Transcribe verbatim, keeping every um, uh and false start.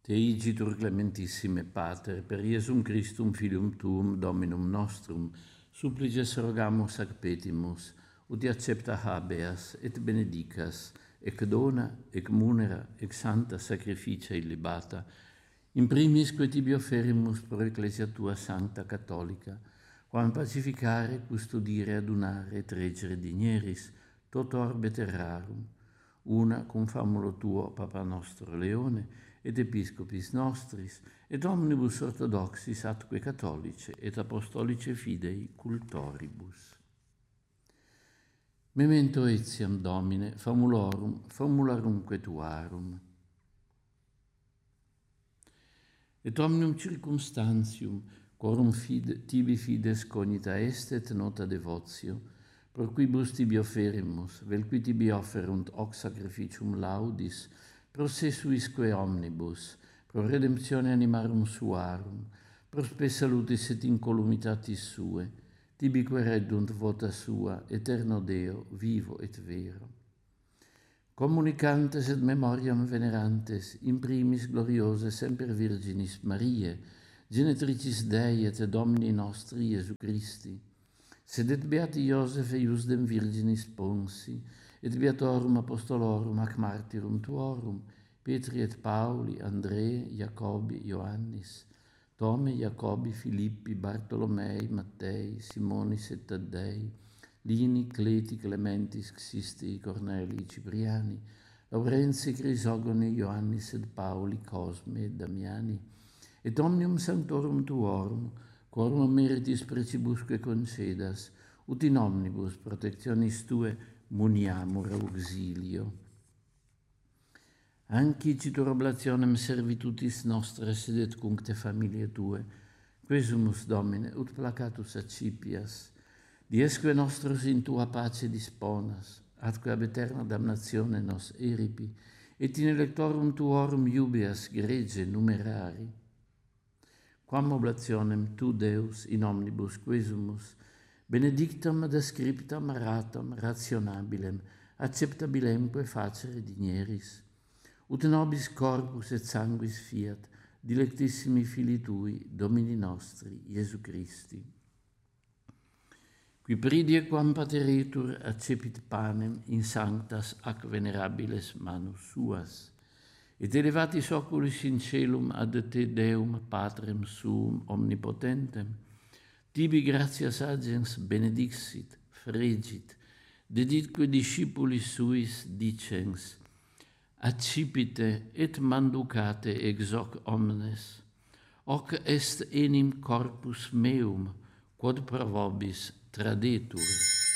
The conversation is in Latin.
Te igitur clementissime Pater, per Iesum Christum filium tuum Dominum nostrum, supplices rogamus ac petimus, ut accepta habeas et benedicas, ec dona, ec munera, ec santa sacrificia illibata, in primis que tibi offerimus pro ecclesia tua sancta catholica, quam pacificare, custodire, adunare et reggere digneris, tot orbe terrarum, una cum famulo tuo, Papa nostro Leone, et episcopis nostris, et omnibus orthodoxis atque catholice, et apostolice fidei cultoribus. Memento etiam, Domine, famulorum, famularumque tuarum. Et omnium circumstantium, quorum fide, tibi fides cognita est et nota devotio, pro quibus tibi offerimus, vel qui tibi offerunt hoc sacrificium laudis, pro se suisque omnibus, pro redemptione animarum suarum, pro spe salutis et incolumitatis sue, tibi quereddunt vota sua, eterno Deo, vivo et vero. Communicantes et memoriam venerantes, in primis gloriose semper Virginis Mariae, genetricis Dei et Domini nostri Iesu Christi, sed et beati Iosef eiusdem Virginis Ponsi, et beatorum apostolorum ac martyrum tuorum, Petri et Pauli, Andrei, Jacobi, Ioannis, Tome, Jacobi, Filippi, Bartolomei, Mattei, Simonis et Taddei, Lini, Cleti, Clementis, Xisti, Corneli, Cipriani, Laurenzi, Crisogoni, Ioannis et Pauli, Cosme et Damiani, et omnium sanctorum tuorum, quorum meritis precibusque concedas, ut in omnibus protectionis tue muniamur auxilio. Ancicitur oblationem servitutis nostre sedet cuncte familiae tue, quesumus Domine, ut placatus accipias, diesque nostros in tua pace disponas, atque ab eterna damnatione nos eripi, et in electorum tuorum iubeas grege numerari. Quam oblationem tu, Deus, in omnibus quesumus, benedictam ad ascriptam ratam rationabilem, acceptabilemque facere digneris, ut nobis corpus et sanguis fiat, dilectissimi Filii Tui, Domini nostri, Iesu Christi. Qui pridie quam pateritur accepit panem in sanctas ac venerabiles manus suas, et elevatis oculis in celum ad te Deum Patrem suum omnipotentem, tibi gratias agens benedixit, fregit, deditque discipulis suis dicens, accipite et manducate ex hoc omnes, hoc est enim corpus meum, quod pro vobis tradetur.